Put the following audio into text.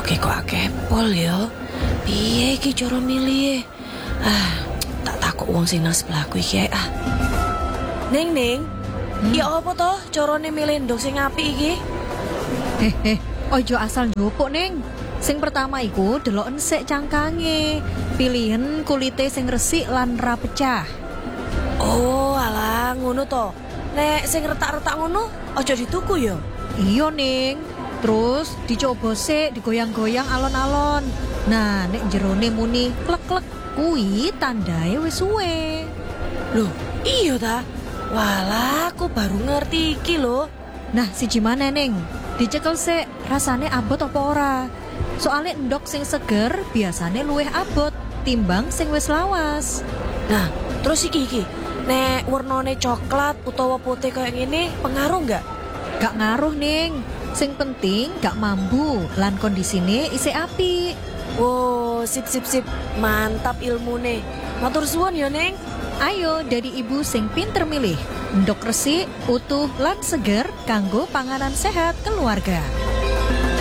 stoke kok akeh pol ya. Piye iki cara milih? Tak takok wong sing nang sebelahku iki. Ning, ya apa toh carane milih ndok sing apik iki? Ojo asal njupuk Ning. Sing pertama iku deloken sik cangkange. Pilihan kulite sing resik lan ra pecah. Oh, alah ngono to. Nek sing retak-retak ngono aja dituku ya. Iya Ning. Terus dicoba sik digoyang-goyang alon-alon. Nah, nek jerone muni klek-klek kuwi tandae wis suwe. Loh, iya ta? Walah, aku baru ngerti iki lho. Nah, siji maneh Ning. Dicekel sik rasane abot apa ora. Soale endok sing seger biasane luwih abot timbang sing wis lawas. Nah, terus iki. Nek warnane coklat utawa putih kayak gini pengaruh nggak? Gak ngaruh Ning. Sing penting gak mambu lan kondisine isih apik. Wow, sip. Mantap ilmune. Matur suwun ya, Neng. Ayo dari ibu sing pinter milih. Endok resik, utuh lan seger kanggo panganan sehat keluarga.